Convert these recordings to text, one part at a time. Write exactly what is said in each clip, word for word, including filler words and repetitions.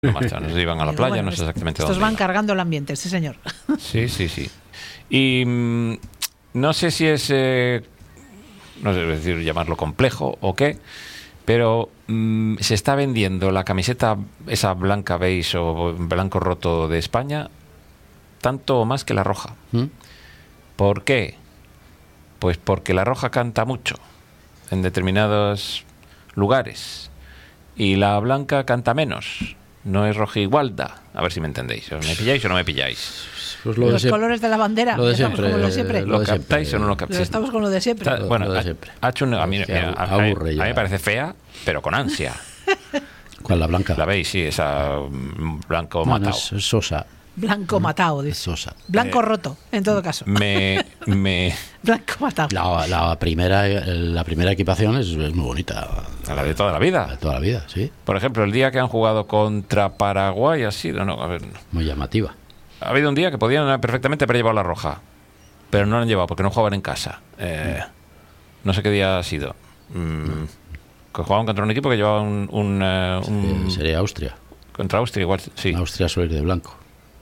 marcha, nos iban a la playa, bueno, no sé exactamente dónde. Estos van iban. cargando el ambiente, sí señor. Sí, sí, sí. Y mmm, no sé si es, eh, no sé, es decir, llamarlo complejo o qué, pero mmm, se está vendiendo la camiseta esa blanca beige o blanco roto de España tanto o más que la roja. ¿Mm? ¿Por qué? Pues porque la roja canta mucho en determinados lugares y la blanca canta menos. No es rojigualda. A ver si me entendéis. ¿Me pilláis o no me pilláis? Pues lo Los de colores de la bandera. Lo de siempre. Como lo, de siempre. ¿Lo, lo captáis siempre. o no lo captáis? Estamos con lo de siempre. Está, bueno, lo de siempre. Ha, ha hecho un, a, mí, a, a, a, a mí me parece fea, pero con ansia. ¿Cuál, la blanca? La veis, sí, esa blanco no, matado. No, es, es sosa. Blanco matado, dice. Sosa. Blanco eh, roto, en todo caso. Me, me Blanco matado. La, la primera, la primera equipación es, es muy bonita. La de toda la vida. La de toda la vida, sí. Por ejemplo, el día que han jugado contra Paraguay ha sido, no, a ver, muy llamativa. Ha habido un día que podían perfectamente haber llevado la roja, pero no la han llevado porque no jugaban en casa. Eh, mm. No sé qué día ha sido. Mm, que jugaban contra un equipo que llevaba un, un, uh, un sí, sería Austria. Contra Austria igual, sí. Austria suele ir de blanco.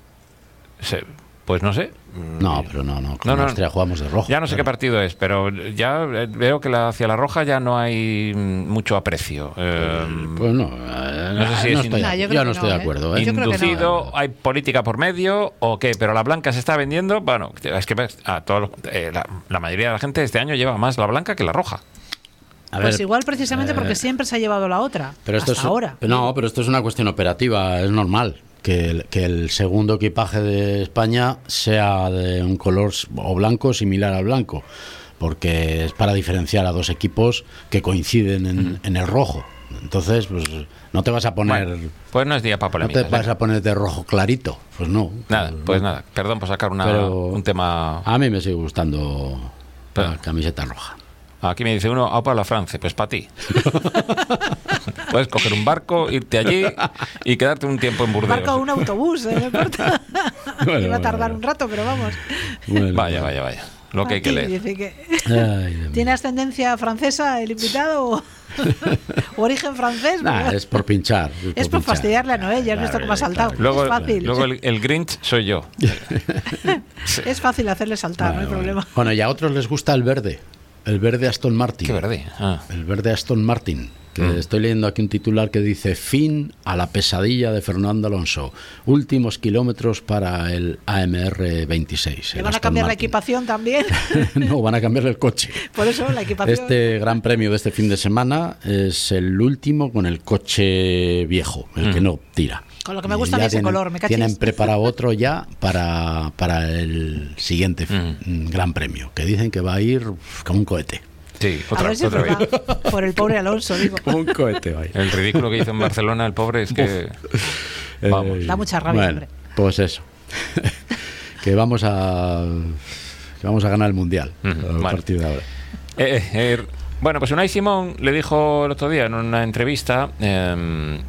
Se, pues no sé. No, pero no, no. Con no, no Austria jugamos de rojo. Ya no sé claro. qué partido es, pero ya veo que la, hacia la roja ya no hay mucho aprecio. Eh, pues no. Eh, no sé si no es estoy, no, yo, yo no estoy no, de acuerdo. ¿eh? Inducido, no, hay política por medio o qué, pero la blanca se está vendiendo. Bueno, es que a todos, eh, la, la mayoría de la gente este año lleva más la blanca que la roja. A ver, pues igual precisamente eh, porque siempre se ha llevado la otra. Pero esto hasta es, ahora. No, pero esto es una cuestión operativa, es normal. Que el, que el segundo equipaje de España sea de un color o blanco similar al blanco, porque es para diferenciar a dos equipos que coinciden en, uh-huh. en el rojo. Entonces, pues no te vas a poner... Bueno, pues no es día para polémicas. No te vas ¿eh? a poner de rojo clarito, pues no. Nada, pues, pues no. nada, perdón por sacar una, Pero un tema... A mí me sigue gustando pero, la camiseta roja. Aquí me dice uno, ah, para la Francia, pues para ti. Puedes coger un barco, irte allí y quedarte un tiempo en Burdeos. Barco o un autobús, ¿eh? No importa. Bueno, va a tardar bueno, un rato, pero vamos. Bueno, vaya, vaya, vaya. Lo que hay que leer. Dice que Ay, ¿tiene ascendencia francesa el invitado o, o origen francés? Nah, es por pinchar. Es por, es por fastidiarle a Noé, ya has visto cómo ha saltado. Claro. Luego, es fácil. Luego el, el Grinch soy yo. Sí. Es fácil hacerle saltar, bueno, no hay problema. Bueno, y a otros les gusta el verde. El verde Aston Martin. ¿Qué verde? Ah. El verde Aston Martin. Que mm. estoy leyendo aquí un titular que dice: fin a la pesadilla de Fernando Alonso. Últimos kilómetros para el A M R veintiséis. ¿Le van a cambiar Martin. la equipación también? No, van a cambiarle el coche. Por eso la equipación. Este gran premio de este fin de semana es el último con el coche viejo, el mm. que no tira. Con lo que me gusta a mí ese tienen, color, me cachis. Tienen preparado otro ya para, para el siguiente mm. gran premio, que dicen que va a ir como un cohete. Sí, otra, a ver si otra vez. Por el pobre Alonso, digo. Como un cohete, vaya. El ridículo que hizo en Barcelona el pobre es que... Vamos. Eh, da mucha rabia, bueno, hombre. Pues eso. que vamos a que vamos a ganar el Mundial uh-huh. a bueno. partir de ahora. Eh, eh, bueno, pues Unai Simón le dijo el otro día en una entrevista... Eh,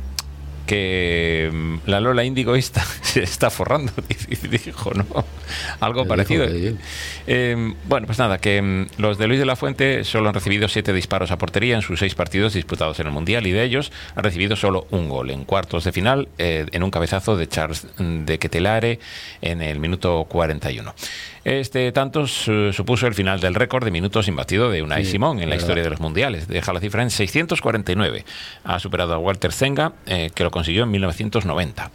que la Lola Índigo esta se está forrando, dijo, ¿no? Algo parecido. Eh, bueno, pues nada, que los de Luis de la Fuente solo han recibido siete disparos a portería en sus seis partidos disputados en el Mundial y de ellos han recibido solo un gol en cuartos de final eh, en un cabezazo de Charles de Ketelare en el minuto cuarenta y uno. Este tanto su, supuso el final del récord de minutos imbatido de Unai sí, Simón en la historia de los mundiales. Deja la cifra en seiscientos cuarenta y nueve. Ha superado a Walter Zenga, eh, que lo consiguió en mil novecientos noventa.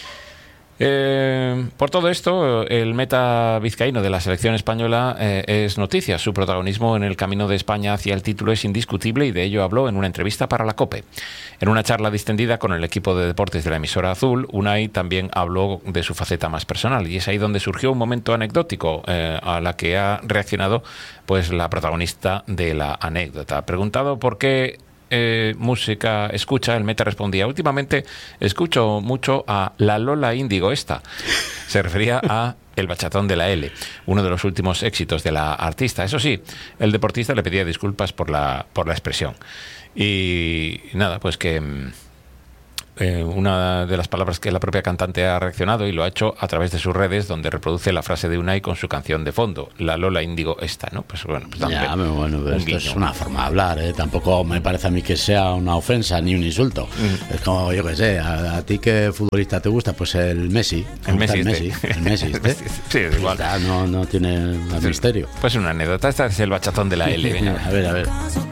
Eh, por todo esto, el meta vizcaíno de la selección española eh, es noticia. Su protagonismo en el camino de España hacia el título es indiscutible y de ello habló en una entrevista para la COPE. En una charla distendida con el equipo de deportes de la emisora Azul, Unai también habló de su faceta más personal y es ahí donde surgió un momento anecdótico eh, a la que ha reaccionado pues la protagonista de la anécdota. Preguntado por qué Eh, música escucha, el meta respondía: últimamente escucho mucho a la Lola Índigo esta. Se refería a El bachatón de la L, uno de los últimos éxitos de la artista. Eso sí, el deportista le pedía disculpas por la, por la expresión. Y nada, pues que eh, una de las palabras que la propia cantante ha reaccionado, y lo ha hecho a través de sus redes, donde reproduce la frase de Unai con su canción de fondo, La Lola Índigo esta, ¿no? Pues bueno, pues ya, también, bueno, pero esto guiño. Es una forma de hablar, ¿eh? Tampoco me parece a mí que sea una ofensa ni un insulto. Mm. Es como, yo qué sé, a, a ti qué futbolista te gusta, pues el Messi. El Messi, el este. Messi, el Messi, este. Sí, es igual. No, no tiene más misterio. Pues una anécdota, esta es el bachatón de la L. A ver, a ver.